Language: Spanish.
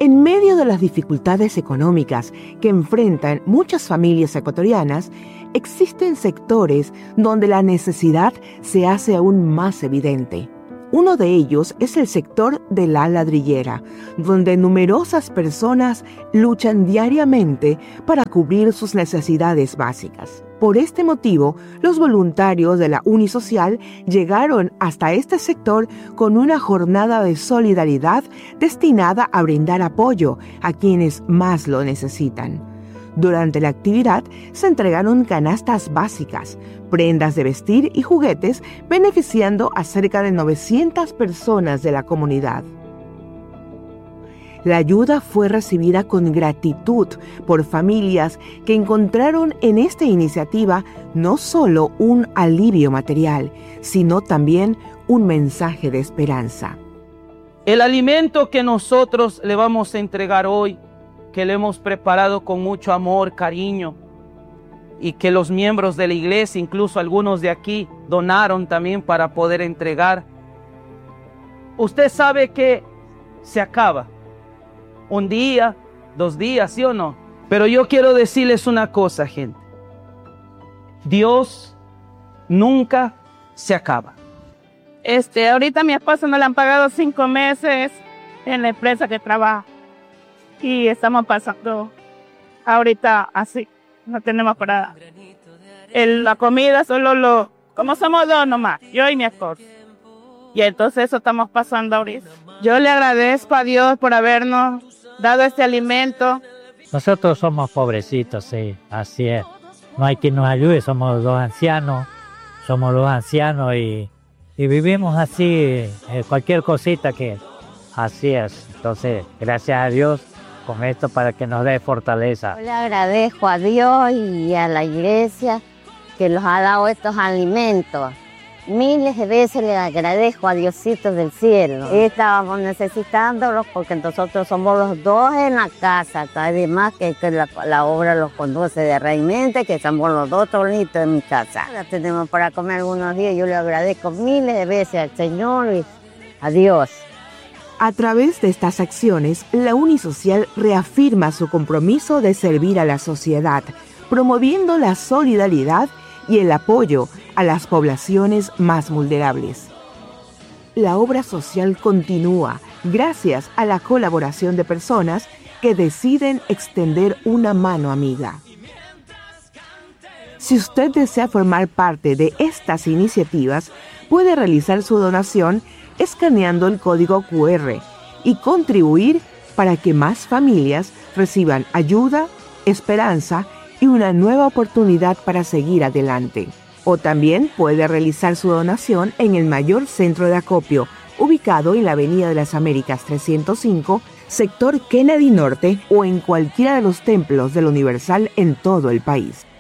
En medio de las dificultades económicas que enfrentan muchas familias ecuatorianas, existen sectores donde la necesidad se hace aún más evidente. Uno de ellos es el sector de la ladrillera, donde numerosas personas luchan diariamente para cubrir sus necesidades básicas. Por este motivo, los voluntarios de la Unisocial llegaron hasta este sector con una jornada de solidaridad destinada a brindar apoyo a quienes más lo necesitan. Durante la actividad se entregaron canastas básicas, prendas de vestir y juguetes, beneficiando a cerca de 900 personas de la comunidad. La ayuda fue recibida con gratitud por familias que encontraron en esta iniciativa no solo un alivio material, sino también un mensaje de esperanza. El alimento que nosotros le vamos a entregar hoy, que le hemos preparado con mucho amor, cariño, y que los miembros de la iglesia, incluso algunos de aquí, donaron también para poder entregar. Usted sabe que se acaba. Un día, 2 días, ¿sí o no? Pero yo quiero decirles una cosa, gente. Dios nunca se acaba. Ahorita a mi esposo no le han pagado 5 meses en la empresa que trabaja. Y estamos pasando ahorita así, no tenemos para la comida, como somos 2 nomás, yo y mi esposo. Y entonces eso estamos pasando ahorita. Yo le agradezco a Dios por habernos dado este alimento. Nosotros somos pobrecitos, sí, así es. No hay quien nos ayude, somos 2 ancianos, y vivimos así, cualquier cosita que así es. Entonces, gracias a Dios con esto para que nos dé fortaleza. Yo le agradezco a Dios y a la iglesia que nos ha dado estos alimentos. Miles de veces le agradezco a Diosito del cielo. Estábamos necesitándolos porque nosotros somos los 2 en la casa. Además que la obra los conduce realmente, que somos los 2 solitos en mi casa. La tenemos para comer algunos días. Yo le agradezco miles de veces al Señor y a Dios. A través de estas acciones, la Unisocial reafirma su compromiso de servir a la sociedad, promoviendo la solidaridad y el apoyo a las poblaciones más vulnerables. La obra social continúa gracias a la colaboración de personas que deciden extender una mano amiga. Si usted desea formar parte de estas iniciativas, puede realizar su donación escaneando el código QR y contribuir para que más familias reciban ayuda, esperanza y una nueva oportunidad para seguir adelante. O también puede realizar su donación en el mayor centro de acopio, ubicado en la Avenida de las Américas 305, sector Kennedy Norte, o en cualquiera de los templos del Universal en todo el país.